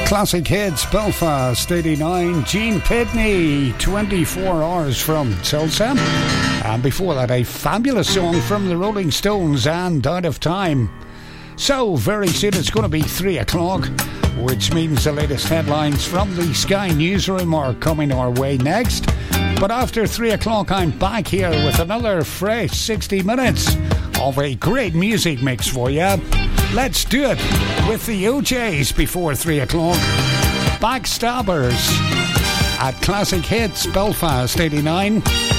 Classic Hits, Belfast 89, Gene Pitney, 24 Hours from Tulsa. And before that, a fabulous song from the Rolling Stones and Out of Time. So, very soon it's going to be 3 o'clock, which means the latest headlines from the Sky Newsroom are coming our way next. But after 3 o'clock, I'm back here with another fresh 60 minutes of a great music mix for you. Let's do it with the OJs before 3 o'clock. Backstabbers at Classic Hits, Belfast 89.